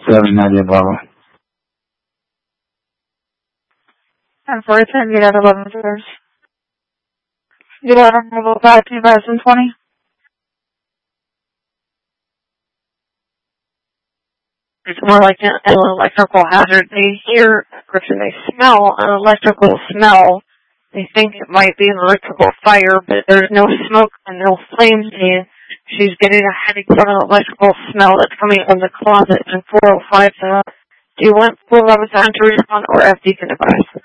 790 Bravo. And for return, get out 11 stars. Get out on level 5, 2020. It's more like an electrical hazard. They hear, or they smell an electrical smell. They think it might be an electrical fire, but there's no smoke and no flames. And she's getting a headache from an electrical smell that's coming from the closet in 405. Do you want full level to respond or FD can advise?